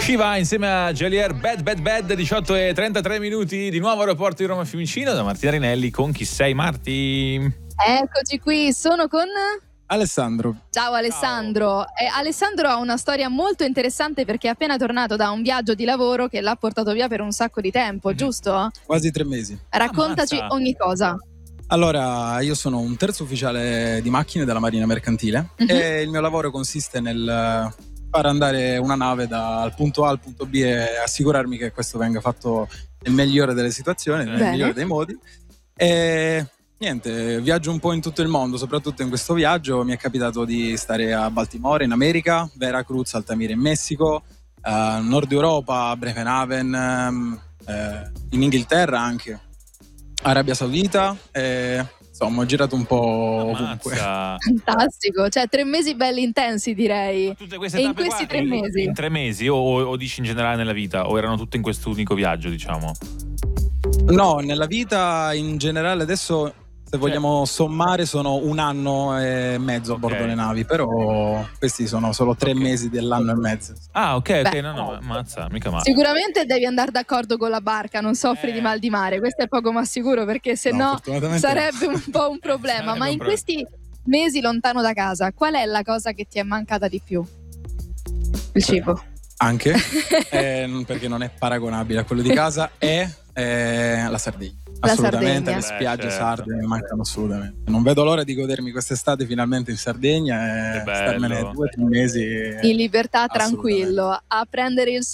Shiva insieme a Geolier, Bad Bad Bad, 18:33 di nuovo aeroporto di Roma Fiumicino, da Martina Rinelli con Chi sei Marti? Eccoci qui, sono con Alessandro. Ciao Alessandro. Alessandro ha una storia molto interessante perché è appena tornato da un viaggio di lavoro che l'ha portato via per un sacco di tempo, giusto? Quasi 3 mesi. Raccontaci ogni cosa. Allora, io sono un terzo ufficiale di macchine della Marina Mercantile e il mio lavoro consiste nel far andare una nave dal punto A al punto B e assicurarmi che questo venga fatto nel migliore delle situazioni, nel migliore dei modi. E niente, viaggio un po' in tutto il mondo, soprattutto in questo viaggio mi è capitato di stare a Baltimora in America, Veracruz, Altamira in Messico, Nord Europa, Bremerhaven, in Inghilterra anche, Arabia Saudita, insomma ho girato un po' ovunque. Fantastico, cioè 3 mesi belli intensi direi. Tutte queste e in tappe questi qua, 3 mesi? In 3 mesi o dici in generale nella vita? O erano tutte in questo unico viaggio, diciamo? No, nella vita in generale adesso, se vogliamo sommare, sono 1 anno e mezzo a bordo le navi, però questi sono solo 3 mesi dell'anno e mezzo. Ah, ok, Beh, no, mazza, mica male. Sicuramente devi andare d'accordo con la barca, non soffri di mal di mare, questo è poco ma sicuro, perché se no sarebbe un po' un problema. Ma in questi mesi lontano da casa, qual è la cosa che ti è mancata di più? Il cibo. Anche, perché non è paragonabile a quello di casa, è la Sardegna. Assolutamente, le spiagge sarde mi mancano assolutamente. Non vedo l'ora di godermi quest'estate finalmente in Sardegna e starmene 2 o 3 mesi in libertà, tranquillo, a prendere il